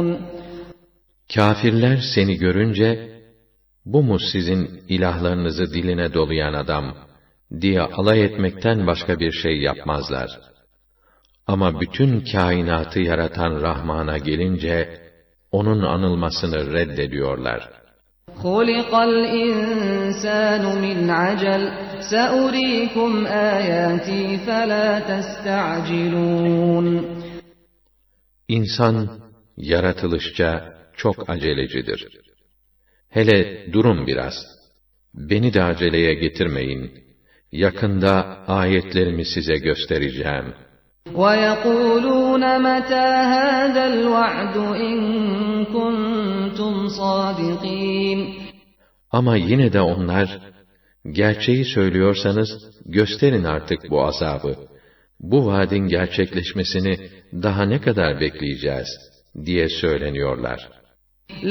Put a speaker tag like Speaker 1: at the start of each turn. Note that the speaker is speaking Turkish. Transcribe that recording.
Speaker 1: Kâfirler seni görünce, bu mu sizin ilahlarınızı diline dolayan adam diye alay etmekten başka bir şey yapmazlar. Ama bütün kainatı yaratan Rahman'a gelince, onun anılmasını reddediyorlar.
Speaker 2: خُلِقَ الْإِنسَانُ مِنْ عَجَلٍ سَأُرِيكُمْ آيَاتِي فَلَا تَسْتَعْجِلُونَ
Speaker 1: İnsan, yaratılışça çok acelecidir. Hele durun biraz, beni de aceleye getirmeyin, yakında ayetlerimi size göstereceğim.
Speaker 2: وَيَقُولُونَ مَتَى هَذَا الْوَعْدُ إِن كُنتُمْ صَادِقِينَ
Speaker 1: Ama yine de onlar, gerçeği söylüyorsanız gösterin artık bu azabı. Bu vaadin gerçekleşmesini daha ne kadar bekleyeceğiz diye söyleniyorlar.